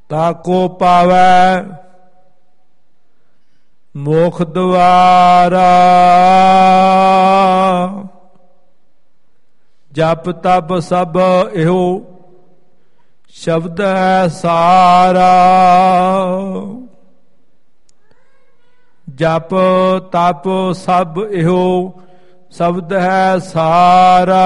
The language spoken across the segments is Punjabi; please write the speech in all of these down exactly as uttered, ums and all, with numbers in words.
ਤਾਕੋ ਪਾਵੈ ਮੋਖ ਦੁਆਰਾ। ਜਪ ਤਪ ਸਭ ਇਹੋ ਸ਼ਬਦ ਹੈ ਸਾਰਾ। ਜਪ ਤਪ ਸਭ ਇਹੋ ਸ਼ਬਦ ਹੈ ਸਾਰਾ।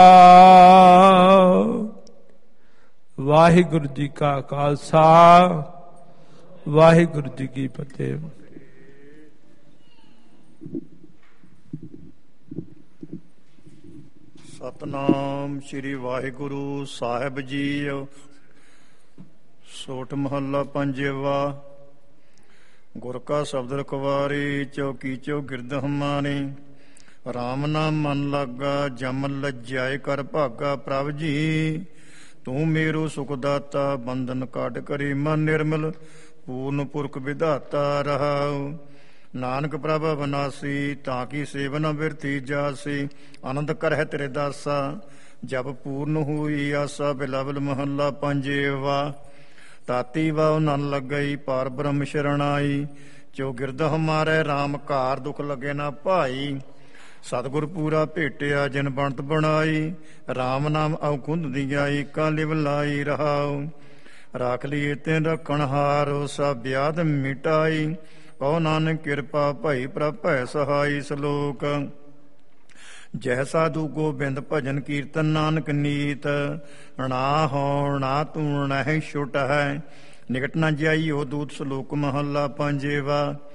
ਵਾਹਿਗੁਰੂ ਜੀ ਕਾ ਖਾਲਸਾ ਵਾਹਿਗੁਰੂ ਜੀ ਕੀ ਫਤਿਹ। ਸਤਨਾਮ ਸ੍ਰੀ ਵਾਹਿਗੁਰੂ ਸਾਹਿਬ ਜੀ। ਸੋਠ ਮਹੱਲਾ ਪੰਜਵਾ। ਗੁਰ ਕਾ ਸ਼ਬਦ ਰਖਵਾਰੀ ਚੌਕੀ ਚੌ ਗਿਰਦ ਹਮਾਰੇ। ਰਾਮ ਨਾਮ ਮਨ ਲਾਗਾ ਜਮ ਲੱਜਾਏ ਕਰ ਭਾਗਾ। ਪ੍ਰਭ ਜੀ ਤੂੰ ਮੇਰੂ ਸੁਖ ਦਾਤਾ ਬੰਧਨ ਕਾਟ ਕਰੀ ਮਨ ਨਿਰਮਲ। ਪੂਰਨ ਪੁਰਖ ਵਿਧਾਤਾ ਰਹਾਉ। ਨਾਨਕ ਪ੍ਰਭ ਅਵਨਾਸੀ ਤਾਂ ਕੀ ਸੇਵਨ ਬਿਰਤੀ ਜਾਸੀ। ਆਨੰਦ ਕਰਹਿ ਤੇਰੇ ਦਾਸਾ ਜਬ ਪੂਰਨ ਹੋਈ ਆਸਾ। ਬਿਲਾਵਲ ਮਹੱਲਾ ਪੰਜਵਾ। ਤਾਤੀ ਵਾਉ ਨਨ ਲੱਗਈ ਪਾਰ ਬ੍ਰਹਮ ਸ਼ਰਣਾਈ। ਜੋ ਗਿਰਦ ਹਮਾਰੇ ਰਾਮ ਘਾਰ ਦੁਖ ਲਗੇ ਨਾ ਭਾਈ। ਸਤਿਗੁਰ ਪੂਰਾ ਭੇਟਿਆ ਜਿਨ ਬਣਤ ਬਣਾਈ। ਰਾਮ ਨਾਮ ਔਕੁੰਦ ਦਿਆਈ ਕਾ ਲਿਵ ਲਾਈ ਰਹਾਉ। ਰਾਖ ਲੀਏ ਤਿਨ ਰੱਖਣ ਹਾਰੋ ਸਭ ਵਿਆਦ ਮਿਟਾਈ। ਕਹੋ ਨਾਨਕ ਕਿਰਪਾ ਭਈ ਪ੍ਰਭ ਭੈ ਸਹਾਈ। ਸ਼ਲੋਕ। ਜੈ ਸਾਧੂ ਗੋਬਿੰਦ ਭਜਨ ਕੀਰਤਨ ਨਾਨਕ ਨੀਤ। ਨਾ ਹੋ ਨਾ ਤੂੰ ਨਹਿ ਛੁਟ ਹੈ ਨਿਕਟ ਨਾ ਜਾਈਓ ਦੂਤ। ਸ਼ਲੋਕ ਮਹੱਲਾ ਪੰਜਵਾ।